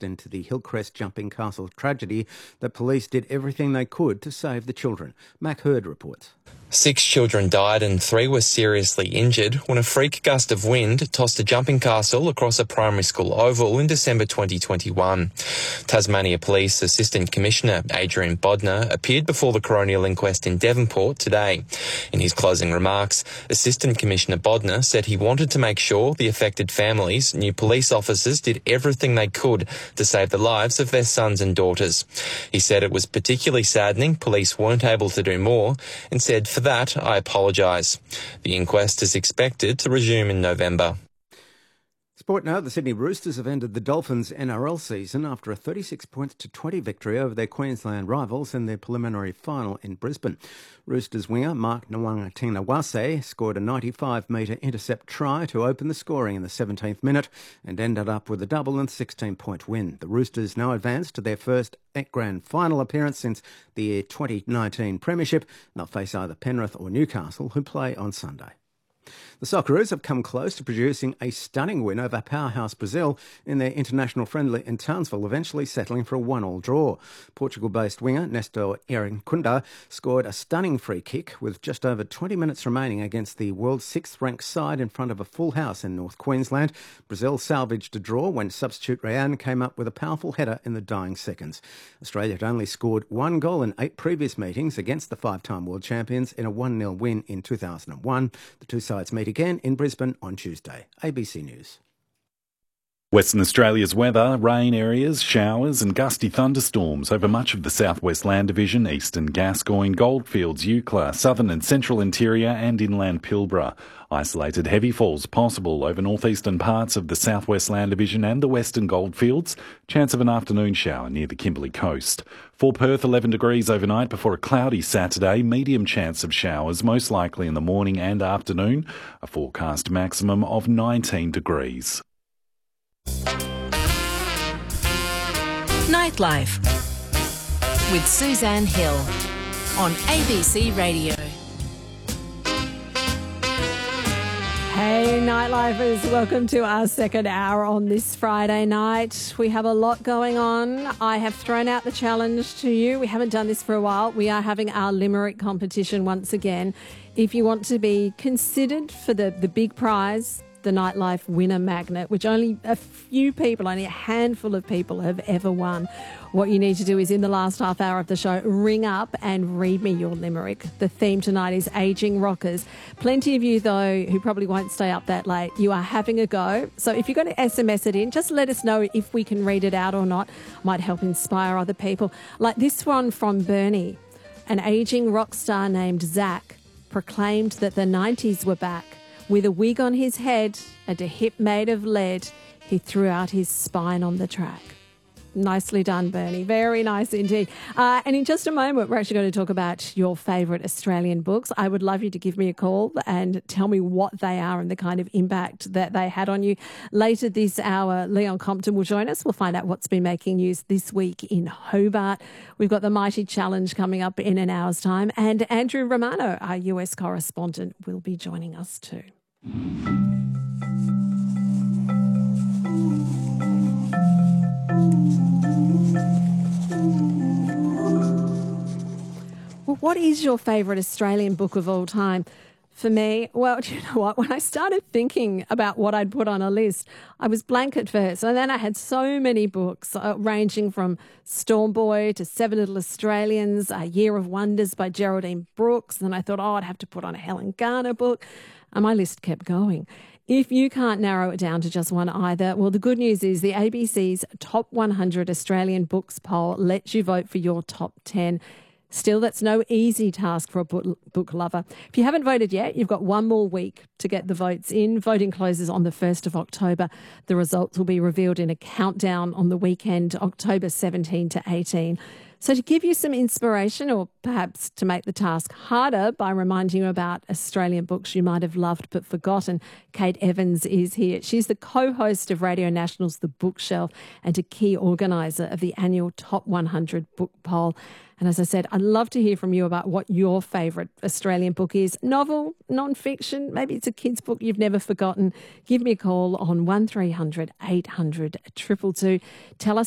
inquest into the Hillcrest jumping castle tragedy, the police did everything they could to save the children. Mac Hurd reports. 6 children died and 3 were seriously injured when a freak gust of wind tossed a jumping castle across a primary school oval in December 2021. Tasmania Police Assistant Commissioner Adrian Bodner appeared before the coronial inquest in Devonport today. In his closing remarks, Assistant Commissioner Bodner said he wanted to make sure the affected families knew police officers did everything they could to save the lives of their sons and daughters. He said it was particularly saddening police weren't able to do more and said, "For that, I apologise." The inquest is expected to resume in November. Sport now, the Sydney Roosters have ended the Dolphins' NRL season after a 36-20 victory over their Queensland rivals in their preliminary final in Brisbane. Roosters winger Mark Nawaqanitawase scored a 95-metre intercept try to open the scoring in the 17th minute and ended up with a double and 16-point win. The Roosters now advance to their first grand final appearance since the 2019 Premiership. They'll face either Penrith or Newcastle, who play on Sunday. The Socceroos have come close to producing a stunning win over powerhouse Brazil in their international friendly in Townsville, eventually settling for a 1-1 draw. Portugal-based winger Nestor Irankunda scored a stunning free kick with just over 20 minutes remaining against the world's 6th-ranked side in front of a full house in North Queensland. Brazil salvaged a draw when substitute Rayan came up with a powerful header in the dying seconds. Australia had only scored 1 goal in 8 previous meetings against the 5-time world champions in a 1-0 win in 2001. The two sides meet again in Brisbane on Tuesday. ABC News. Western Australia's weather, rain areas, showers and gusty thunderstorms over much of the Southwest Land Division, Eastern Gascoyne, Goldfields, Eucla, southern and central interior and inland Pilbara. Isolated heavy falls possible over northeastern parts of the Southwest Land Division and the Western Goldfields. Chance of an afternoon shower near the Kimberley coast. For Perth, 11 degrees overnight before a cloudy Saturday. Medium chance of showers, most likely in the morning and afternoon. A forecast maximum of 19 degrees. Nightlife with Suzanne Hill on ABC Radio. Hey Nightlifers, welcome to our second hour on this Friday night. We have a lot going on. I have thrown out the challenge to you. We haven't done this for a while. We are having our Limerick competition once again. If you want to be considered for the big prize, the Nightlife Winner Magnet, which only a few people, only a handful of people have ever won. What you need to do is in the last half hour of the show, ring up and read me your limerick. The theme tonight is Ageing Rockers. Plenty of you, though, who probably won't stay up that late, you are having a go. So if you're going to SMS it in, just let us know if we can read it out or not. Might help inspire other people. Like this one from Bernie. An ageing rock star named Zach proclaimed that the 90s were back. With a wig on his head and a hip made of lead, he threw out his spine on the track. Nicely done, Bernie. Very nice indeed. And in just a moment, we're actually going to talk about your favourite Australian books. I would love you to give me a call and tell me what they are and the kind of impact that they had on you. Later this hour, Leon Compton will join us. We'll find out what's been making news this week in Hobart. We've got the Mighty Challenge coming up in an hour's time. And Andrew Romano, our US correspondent, will be joining us too. Well, what is your favourite Australian book of all time? For me, well, do you know what? When I started thinking about what I'd put on a list, I was blank at first. And then I had so many books ranging from Storm Boy to Seven Little Australians, A Year of Wonders by Geraldine Brooks. And I thought, I'd have to put on a Helen Garner book. And my list kept going. If you can't narrow it down to just one either, well, the good news is the ABC's Top 100 Australian Books poll lets you vote for your top 10. Still, that's no easy task for a book lover. If you haven't voted yet, you've got one more week to get the votes in. Voting closes on the 1st of October. The results will be revealed in a countdown on the weekend, October 17 to 18. So to give you some inspiration, or perhaps to make the task harder by reminding you about Australian books you might have loved but forgotten, Kate Evans is here. She's the co-host of Radio National's The Bookshelf and a key organiser of the annual Top 100 book poll. And as I said, I'd love to hear from you about what your favourite Australian book is. Novel, non-fiction, maybe it's a kid's book you've never forgotten. Give me a call on 1300 800 222. Tell us